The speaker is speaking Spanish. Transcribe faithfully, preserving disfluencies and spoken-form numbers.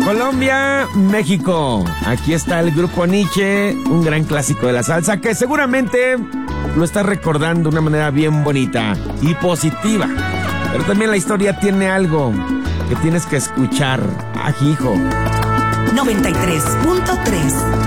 Colombia, México. Aquí está el grupo Nietzsche, un gran clásico de la salsa que seguramente lo estás recordando de una manera bien bonita y positiva. Pero también la historia tiene algo que tienes que escuchar. Ajijo. noventa y tres punto tres